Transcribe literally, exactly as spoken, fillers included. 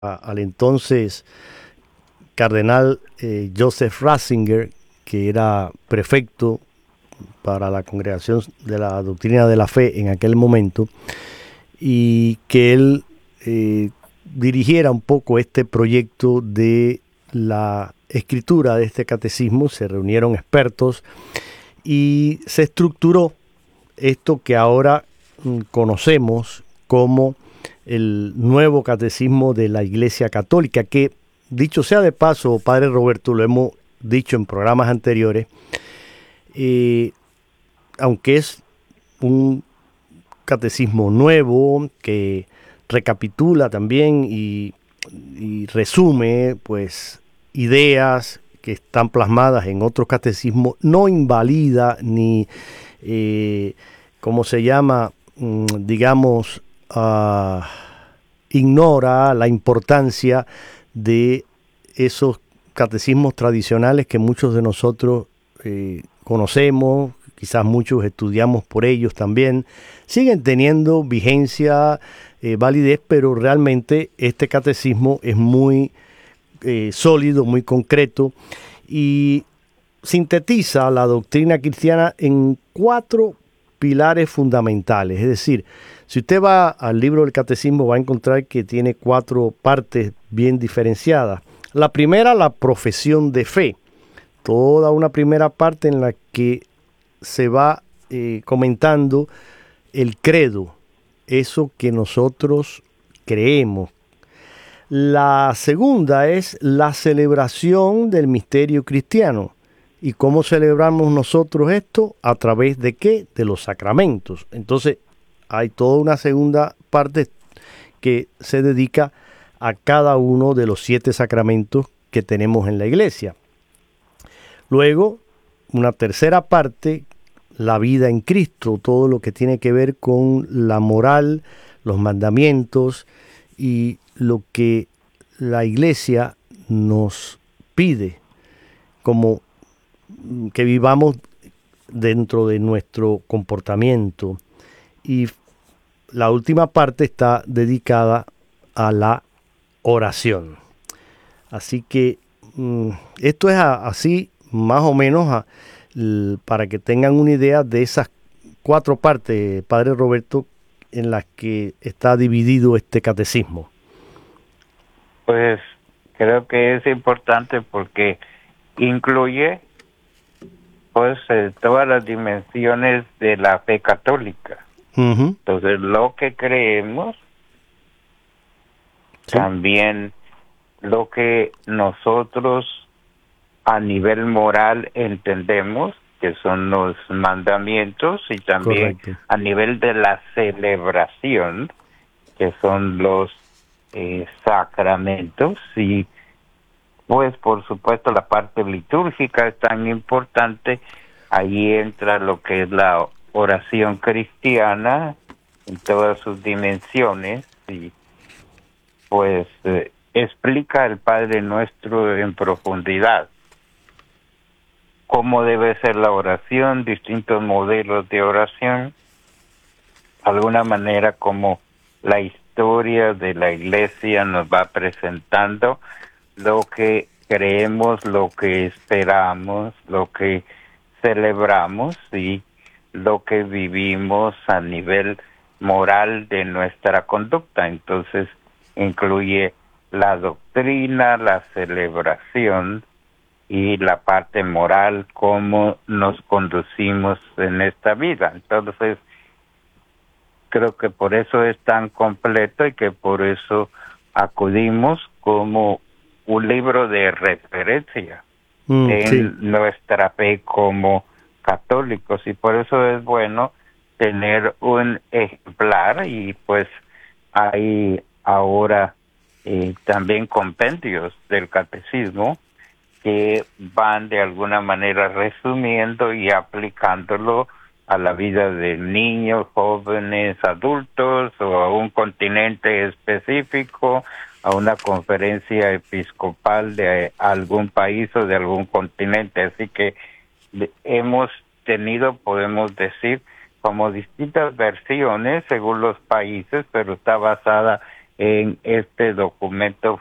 a- al entonces cardenal eh, Joseph Ratzinger, que era prefecto para la Congregación de la Doctrina de la Fe en aquel momento, y que él eh, dirigiera un poco este proyecto de la escritura de este catecismo. Se reunieron expertos y se estructuró esto que ahora mm, conocemos como el nuevo catecismo de la Iglesia Católica, que, dicho sea de paso, Padre Roberto, lo hemos dicho en programas anteriores, eh, aunque es un catecismo nuevo que recapitula también y, y resume pues ideas que están plasmadas en otros catecismos, no invalida ni, eh, ¿cómo se llama? Mm, digamos, uh, ignora la importancia de esos catecismos tradicionales que muchos de nosotros eh, conocemos, quizás muchos estudiamos por ellos también, siguen teniendo vigencia, eh, validez, pero realmente este catecismo es muy eh, sólido, muy concreto y sintetiza la doctrina cristiana en cuatro pilares fundamentales. Es decir, si usted va al libro del catecismo va a encontrar que tiene cuatro partes bien diferenciadas. La primera, la profesión de fe. Toda una primera parte en la que se va eh, comentando el credo, eso que nosotros creemos. La segunda es la celebración del misterio cristiano. ¿Y cómo celebramos nosotros esto? ¿A través de qué? De los sacramentos. Entonces, hay toda una segunda parte que se dedica a cada uno de los siete sacramentos que tenemos en la iglesia. Luego, una tercera parte, la vida en Cristo, todo lo que tiene que ver con la moral, los mandamientos y lo que la iglesia nos pide como que vivamos dentro de nuestro comportamiento. Y la última parte está dedicada a la oración. Así que mm, esto es a, así más o menos a, l, para que tengan una idea de esas cuatro partes, Padre Roberto, en las que está dividido este catecismo. Pues creo que es importante porque incluye pues eh, todas las dimensiones de la fe católica. Uh-huh. Entonces, lo que creemos, sí, también lo que nosotros a nivel moral entendemos, que son los mandamientos, y también correcto, a nivel de la celebración, que son los eh, sacramentos, y pues por supuesto la parte litúrgica es tan importante. Ahí entra lo que es la oración cristiana en todas sus dimensiones, y pues eh, explica el Padre Nuestro en profundidad cómo debe ser la oración, distintos modelos de oración, de alguna manera como la historia de la Iglesia nos va presentando lo que creemos, lo que esperamos, lo que celebramos y lo que vivimos a nivel moral de nuestra conducta. Entonces, incluye la doctrina, la celebración y la parte moral, cómo nos conducimos en esta vida. Entonces, creo que por eso es tan completo y que por eso acudimos como un libro de referencia mm, en sí. nuestra fe como católicos, y por eso es bueno tener un ejemplar. Y pues hay ahora eh, también compendios del catecismo que van de alguna manera resumiendo y aplicándolo a la vida de niños, jóvenes, adultos, o a un continente específico, a una conferencia episcopal de algún país o de algún continente. Así que hemos tenido, podemos decir, como distintas versiones según los países, pero está basada en este documento